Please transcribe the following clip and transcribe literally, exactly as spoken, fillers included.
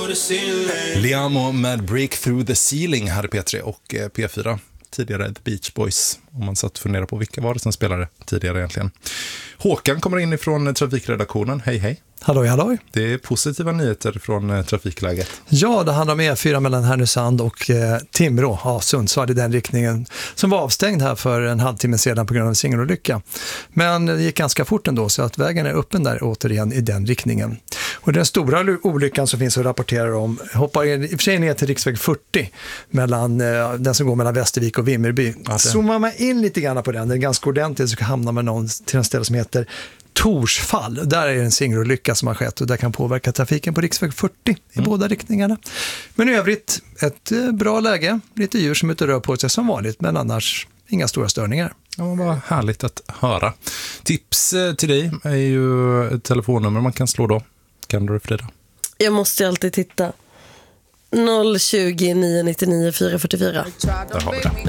Liamo med Break Through the Ceiling här i P tre och P fyra. Tidigare The Beach Boys, om man satt och funderar på vilka var det som spelade tidigare egentligen. Håkan kommer in ifrån trafikredaktionen. Hej hej. Halloj, halloj. Det är positiva nyheter från trafikläget. Ja, det handlar om E fyra mellan Härnösand och eh, Timrå, ja, Sundsvall i den riktningen, som var avstängd här för en halvtimme sedan på grund av en singelolycka. Men det gick ganska fort ändå, så att vägen är öppen där återigen i den riktningen. Och den stora olyckan som finns att rapportera om hoppar i och för sig ner till riksväg fyrtio, mellan, eh, den som går mellan Västervik och Vimmerby. Ja, zoomar man in lite grann på den, den är ganska ordentligt, så hamnar man någon till en ställe som heter Torsfall. Där är en singelolycka som har skett och där kan påverka trafiken på riksväg fyrtio i mm. båda riktningarna. Men i övrigt ett bra läge, lite djur som ute rör på sig som vanligt, men annars inga stora störningar. Ja, vad härligt att höra. Tips till dig är ju ett telefonnummer man kan slå då. Kan du, Frida? Jag måste alltid titta. noll tjugo, nio nittionio, fyra fyrtiofyra. Där har vi det.